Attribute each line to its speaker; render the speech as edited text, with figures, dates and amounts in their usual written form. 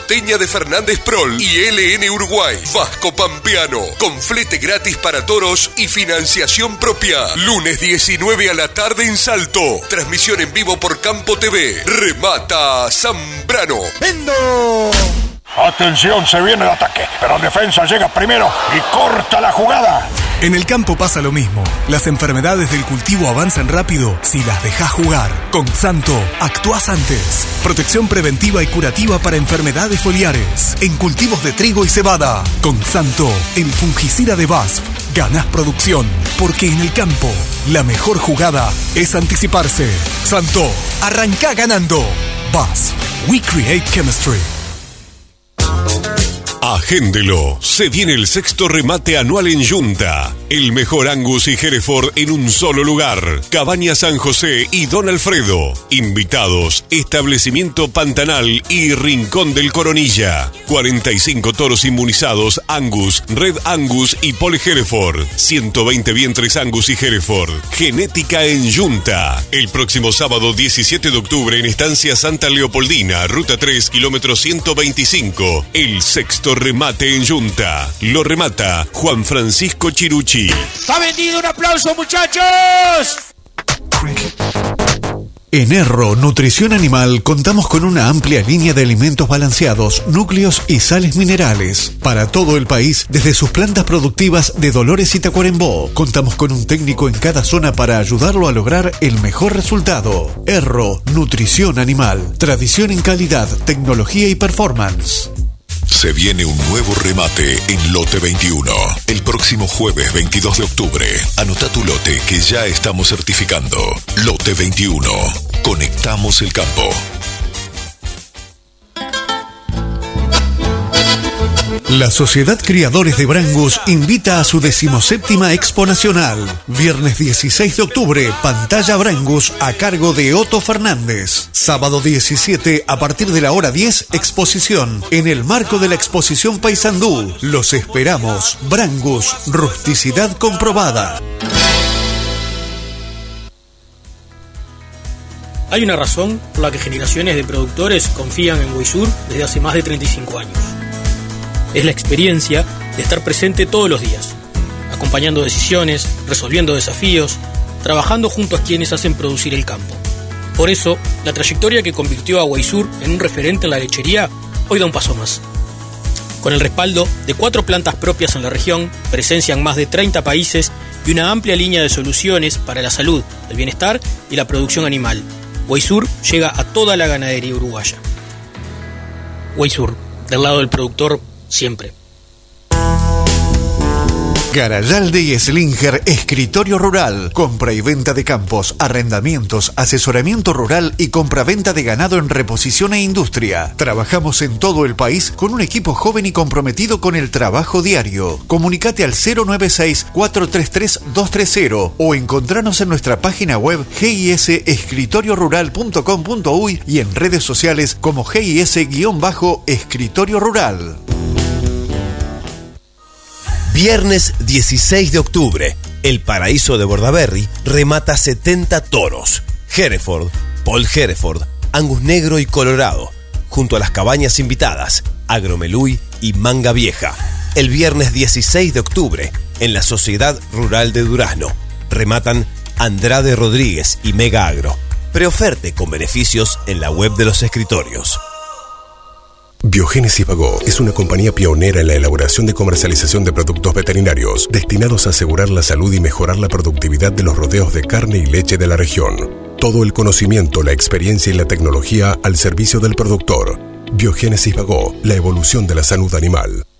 Speaker 1: Porteña de Fernández Prol y LN Uruguay. Vasco Pampeano, con flete gratis para toros y financiación propia. Lunes 19 a la tarde en Salto. Transmisión en vivo por Campo TV. Remata Zambrano.
Speaker 2: ¡Vendo!
Speaker 3: Atención, se viene el ataque, pero defensa llega primero y corta la jugada.
Speaker 4: En el campo pasa lo mismo. Las enfermedades del cultivo avanzan rápido si las dejas jugar. Con Xanto, actuás antes. Protección preventiva y curativa para enfermedades foliares en cultivos de trigo y cebada. Con Xanto, el fungicida de BASF, ganás producción. Porque en el campo, la mejor jugada es anticiparse. Xanto, arrancá ganando. BASF, we create chemistry.
Speaker 1: Agéndelo, se viene el 6º remate anual en Yunta. El mejor Angus y Hereford en un solo lugar. Cabaña San José y Don Alfredo. Invitados, Establecimiento Pantanal y Rincón del Coronilla. 45 toros inmunizados Angus, Red Angus y Paul Hereford. 120 vientres Angus y Hereford. Genética en Yunta. El próximo sábado 17 de octubre en Estancia Santa Leopoldina, Ruta 3, kilómetro 125. El 6º remate en Yunta. Lo remata Juan Francisco Chirucci.
Speaker 2: ¡Está vendido! ¡Un aplauso, muchachos!
Speaker 5: En Erro Nutrición Animal contamos con una amplia línea de alimentos balanceados, núcleos y sales minerales. Para todo el país, desde sus plantas productivas de Dolores y Tacuarembó, contamos con un técnico en cada zona para ayudarlo a lograr el mejor resultado. Erro Nutrición Animal. Tradición en calidad, tecnología y performance.
Speaker 1: Se viene un nuevo remate en Lote 21. El próximo jueves 22 de octubre. Anota tu lote que ya estamos certificando. Lote 21. Conectamos el campo.
Speaker 5: La Sociedad Criadores de Brangus invita a su 17ª Expo Nacional. Viernes 16 de octubre, Pantalla Brangus a cargo de Otto Fernández. Sábado 17, a partir de la hora 10, exposición. En el marco de la exposición Paysandú, los esperamos. Brangus, rusticidad comprobada.
Speaker 6: Hay una razón por la que generaciones de productores confían en Weisur desde hace más de 35 años. Es la experiencia de estar presente todos los días, acompañando decisiones, resolviendo desafíos, trabajando junto a quienes hacen producir el campo. Por eso, la trayectoria que convirtió a Weisur en un referente en la lechería hoy da un paso más. Con el respaldo de 4 plantas propias en la región, presencia en más de 30 países y una amplia línea de soluciones para la salud, el bienestar y la producción animal, Weisur llega a toda la ganadería uruguaya. Weisur, del lado del productor, siempre.
Speaker 5: Garayalde y Slinger Escritorio Rural. Compra y venta de campos, arrendamientos, asesoramiento rural y compra-venta de ganado en reposición e industria. Trabajamos en todo el país con un equipo joven y comprometido con el trabajo diario. Comunicate al 096-433-230 o encontranos en nuestra página web gisescritoriorural.com.uy y en redes sociales como GIS-Escritorio Rural.
Speaker 7: Viernes 16 de octubre, el Paraíso de Bordaberry remata 70 toros. Hereford, Paul Hereford, Angus Negro y Colorado, junto a las cabañas invitadas, Agromeluy y Manga Vieja. El viernes 16 de octubre, en la Sociedad Rural de Durazno, rematan Andrade Rodríguez y Mega Agro. Preoferte con beneficios en la web de los escritorios.
Speaker 8: Biogénesis Bagó es una compañía pionera en la elaboración y comercialización de productos veterinarios destinados a asegurar la salud y mejorar la productividad de los rodeos de carne y leche de la región. Todo el conocimiento, la experiencia y la tecnología al servicio del productor. Biogénesis Bagó, la evolución de la salud animal.